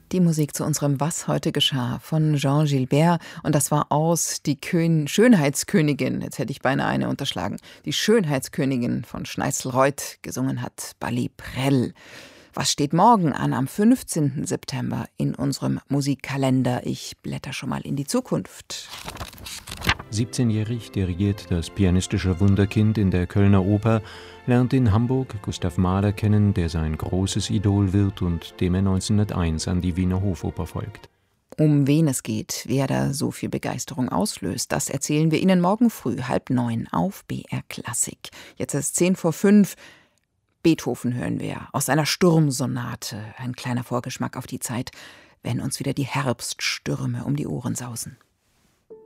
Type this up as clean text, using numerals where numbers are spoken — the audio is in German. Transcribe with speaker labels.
Speaker 1: Die Musik zu unserem Was heute geschah von Jean Gilbert. Und das war aus Die Schönheitskönigin, jetzt hätte ich beinahe eine unterschlagen, die Schönheitskönigin von Schneißelreuth, gesungen hat Bali Prell. Was steht morgen an, am 15. September in unserem Musikkalender? Ich blätter schon mal in die Zukunft.
Speaker 2: 17-jährig dirigiert das pianistische Wunderkind in der Kölner Oper, lernt in Hamburg Gustav Mahler kennen, der sein großes Idol wird und dem er 1901 an die Wiener Hofoper folgt.
Speaker 1: Um wen es geht, wer da so viel Begeisterung auslöst, das erzählen wir Ihnen morgen früh 8:30 auf BR Klassik. Jetzt ist 5:10. Beethoven hören wir aus einer Sturmsonate. Ein kleiner Vorgeschmack auf die Zeit, wenn uns wieder die Herbststürme um die Ohren sausen.